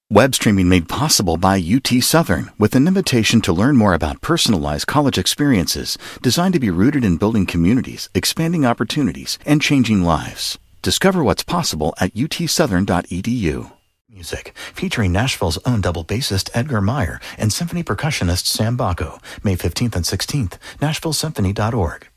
Web streaming made possible by UT Southern, with an invitation to learn more about personalized college experiences designed to be rooted in building communities, expanding opportunities, and changing lives. Discover what's possible at utsouthern.edu. Music, featuring Nashville's own double bassist Edgar Meyer and symphony percussionist Sam Bacco, May 15th and 16th, NashvilleSymphony.org.